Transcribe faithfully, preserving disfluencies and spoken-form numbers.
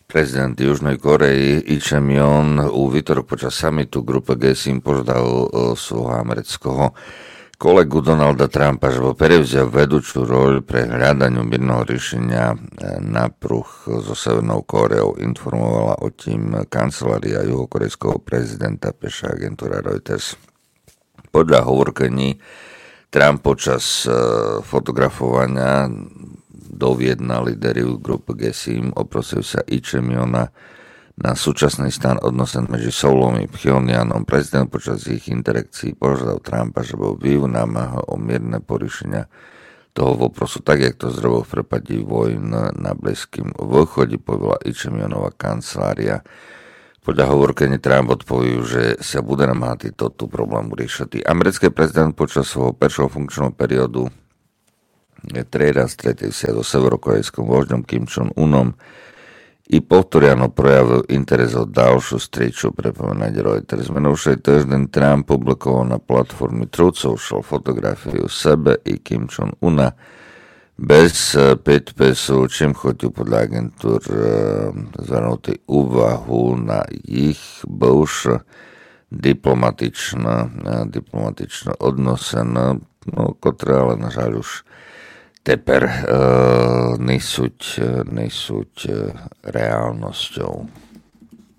Prezident Južnej Koreji Lee Jae-myung u výtorok počas summitu grupe gé sedem požiadal svojho amerického kolegu Donalda Trumpa, že prevzal vedúcu roľ pre hľadanie mierneho riešenia napruh so Severnou Kóreou. Informovala o tým kancelária juhokorejského prezidenta, píše agentúra Reuters. Podľa hovorkení Trump počas fotografovania doviedna líderi grupy gé sedem oprosil sa Lee Jae-myunga na súčasný stan odnosen medzi Soulom i Pyongyanom. Prezident počas ich interakcií požiadal Trumpa, že bol výv námaha o mierne poriešenia toho voprosu, tak jak to zrobil v prípade vojn na Blízkym východe, povedala Lee Jae-myungová kancelária. Podľa hovorkení Trump odpovedal, že sa bude namáhať toto problému riešiť. Americký prezident počas svojho prvého funkčného periodu treraz stretol sa so severokorejským vožďom Kim Jong-unom i povtoriano projavil interes o ďalšiu strieču, pripomínať Reuters. Minulý týždeň Trump publikoval na platforme Truth Social fotografiu sebe i Kim Jong-una bez podpisu, čím chodil podľa agentúr zvrhnutý úvahu na ich bivšie diplomatičné, diplomatičné odnosené, no, ktoré ale na žaľ už teper uh, nesúť, nesúť uh, reálnosťou.